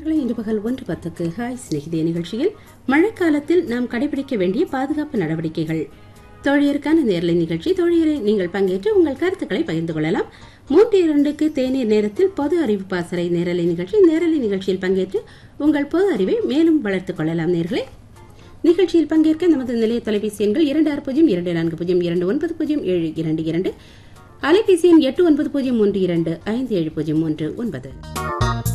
நேயர்களை இன்று பகல் 1:10 ஹாய் சிநேகிதே நிகழ்ச்சியில் மழைக்காலத்தில் நாம் கடைபிடிக்க வேண்டிய பாதுகாப்பு நடவடிக்கைகள் தோழியருக்கான நேரலை நிகழ்ச்சி. தோழியரை நீங்கள் பங்கேற்று உங்கள் கருத்துக்களை பகிர்ந்து கொள்ளலாம். 3:02 தேநீர் நேரத்தில் பொது அறிவு பாசறை நேரலை நிகழ்ச்சி. நேரலை நிகழ்ச்சியில் பங்கேற்று உங்கள் பொது அறிவை மேலும் வளர்த்துக் கொள்ளலாம். நேயர்களே, நிகழ்ச்சியில் பங்கேற்க நமது நிலைய தொலைபேசி எண்கள் 260240290722, அலைபேசி எண் 8903257039.